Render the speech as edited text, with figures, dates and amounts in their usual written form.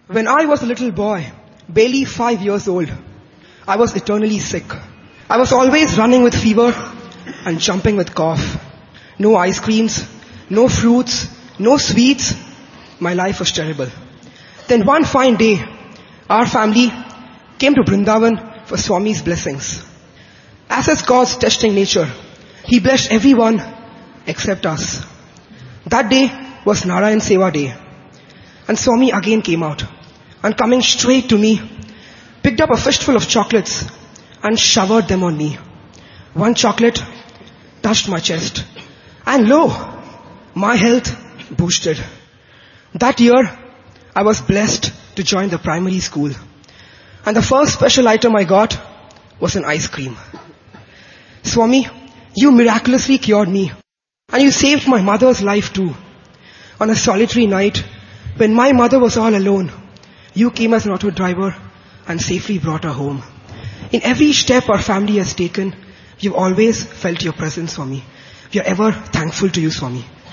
When I was a little boy, barely 5 years old, I was eternally sick. I was always running with fever and jumping with cough. No ice creams, no fruits, no sweets. My life was terrible. Then one fine day, our family came to Vrindavan for Swami's blessings. As is God's testing nature, He blessed everyone except us. That day was Narayan Seva Day. And Swami again came out and coming straight to me, picked up a fistful of chocolates and showered them on me. One chocolate touched my chest and lo, my health boosted. That year, I was blessed to join the primary school. And the first special item I got was an ice cream. Swami, you miraculously cured me. And you saved my mother's life too. On a solitary night, when my mother was all alone, you came as an auto driver and safely brought her home. In every step our family has taken, we've always felt your presence, Swami. We are ever thankful to you, Swami.